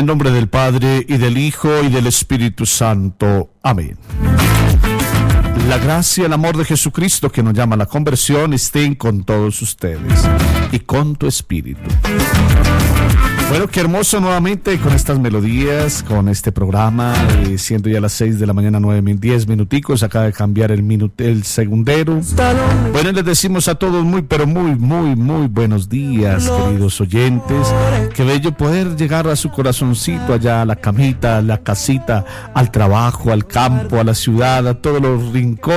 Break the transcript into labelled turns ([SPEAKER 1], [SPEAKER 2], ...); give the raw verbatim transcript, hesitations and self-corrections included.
[SPEAKER 1] el nombre del Padre, y del Hijo, y del Espíritu Santo. Amén. La gracia y el amor de Jesucristo, que nos llama a la conversión, estén con todos ustedes y con tu espíritu. Bueno, qué hermoso nuevamente con estas melodías, con este programa, eh, siendo ya las seis de la mañana, nueve mil diez minuticos, acaba de cambiar el, minut el segundero. Bueno, les decimos a todos muy, pero muy, muy, muy buenos días, queridos oyentes. Qué bello poder llegar a su corazoncito, allá a la camita, a la casita, al trabajo, al campo, a la ciudad, a todos los rincones